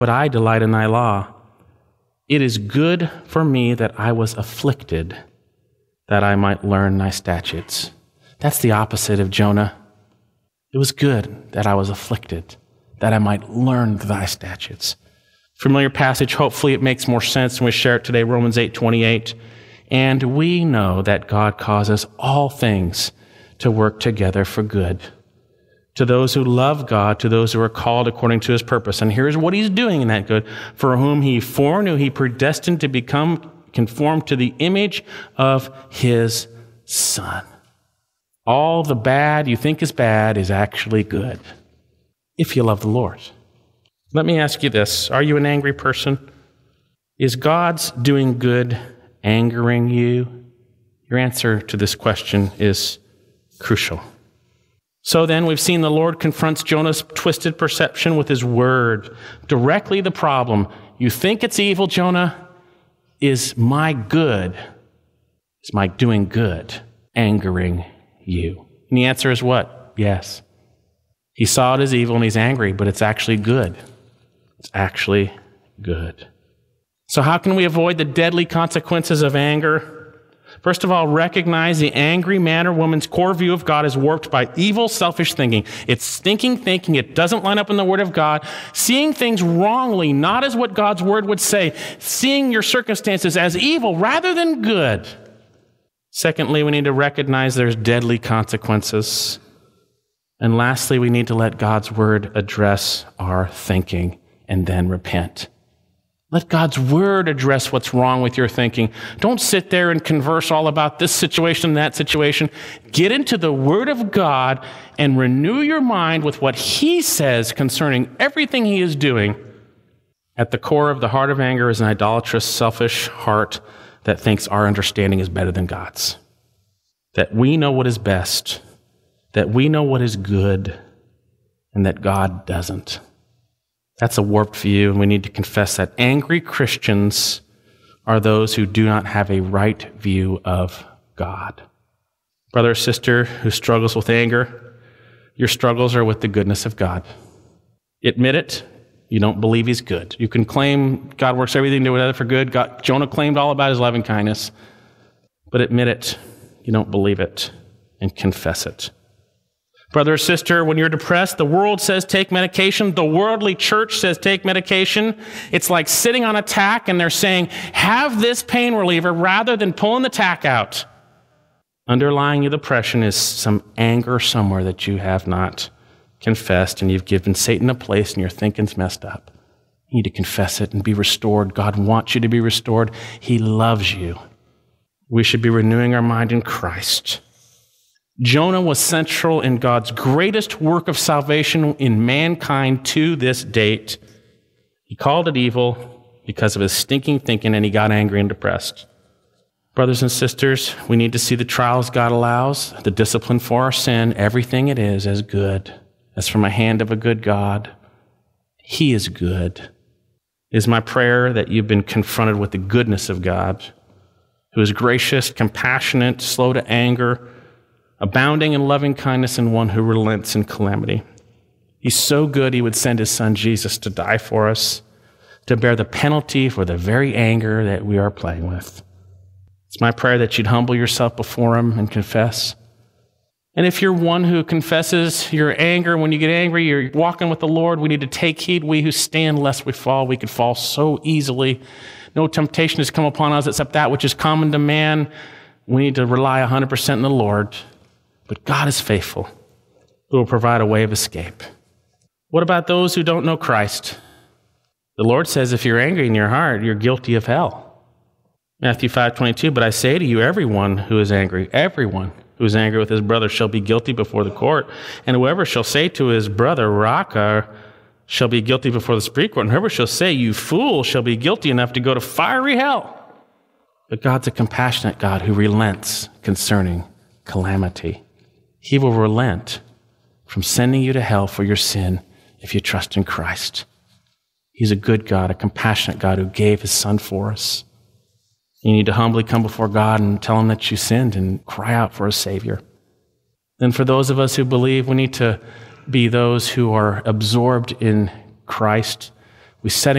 but I delight in thy law. It is good for me that I was afflicted, that I might learn thy statutes. That's the opposite of Jonah. It was good that I was afflicted, that I might learn thy statutes. Familiar passage, hopefully it makes more sense when we share it today, Romans 8:28. And we know that God causes all things to work together for good, to those who love God, to those who are called according to his purpose. And here's what he's doing in that good. For whom he foreknew, he predestined to become conformed to the image of his Son. All the bad you think is bad is actually good, if you love the Lord. Let me ask you this. Are you an angry person? Is God's doing good angering you? Your answer to this question is crucial. So then, we've seen the Lord confronts Jonah's twisted perception with his word. Directly the problem. You think it's evil, Jonah? Is my good, is my doing good angering you? And the answer is what? Yes. He saw it as evil and he's angry, but it's actually good. It's actually good. So how can we avoid the deadly consequences of anger? First of all, recognize the angry man or woman's core view of God is warped by evil, selfish thinking. It's stinking thinking. It doesn't line up in the Word of God. Seeing things wrongly, not as what God's Word would say. Seeing your circumstances as evil rather than good. Secondly, we need to recognize there's deadly consequences. And lastly, we need to let God's Word address our thinking and then repent. Let God's Word address what's wrong with your thinking. Don't sit there and converse all about this situation and that situation. Get into the Word of God and renew your mind with what He says concerning everything He is doing. At the core of the heart of anger is an idolatrous, selfish heart that thinks our understanding is better than God's. That we know what is best, that we know what is good, and that God doesn't. That's a warped view, and we need to confess that. Angry Christians are those who do not have a right view of God. Brother or sister who struggles with anger, your struggles are with the goodness of God. Admit it. You don't believe He's good. You can claim God works everything together for good. Jonah claimed all about His loving kindness. But admit it. You don't believe it. And confess it. Brother or sister, when you're depressed, the world says take medication. The worldly church says take medication. It's like sitting on a tack and they're saying, have this pain reliever rather than pulling the tack out. Underlying your depression is some anger somewhere that you have not confessed, and you've given Satan a place and your thinking's messed up. You need to confess it and be restored. God wants you to be restored. He loves you. We should be renewing our mind in Christ. Jonah was central in God's greatest work of salvation in mankind to this date. He called it evil because of his stinking thinking, and he got angry and depressed. Brothers and sisters, we need to see the trials God allows, the discipline for our sin, everything it is, as good, as from a hand of a good God. He is good. It is my prayer that you've been confronted with the goodness of God, who is gracious, compassionate, slow to anger, abounding in loving kindness, and one who relents in calamity. He's so good He would send His Son Jesus to die for us, to bear the penalty for the very anger that we are playing with. It's my prayer that you'd humble yourself before Him and confess. And if you're one who confesses your anger, when you get angry, you're walking with the Lord, we need to take heed, we who stand, lest we fall. We could fall so easily. No temptation has come upon us except that which is common to man. We need to rely 100% on the Lord. But God is faithful, who will provide a way of escape. What about those who don't know Christ? The Lord says if you're angry in your heart, you're guilty of hell. Matthew 5:22, but I say to you, everyone who is angry with his brother shall be guilty before the court. And whoever shall say to his brother, Raca, shall be guilty before the Supreme Court. And whoever shall say, you fool, shall be guilty enough to go to fiery hell. But God's a compassionate God who relents concerning calamity. He will relent from sending you to hell for your sin if you trust in Christ. He's a good God, a compassionate God who gave His Son for us. You need to humbly come before God and tell Him that you sinned and cry out for a Savior. Then for those of us who believe, we need to be those who are absorbed in Christ. We setting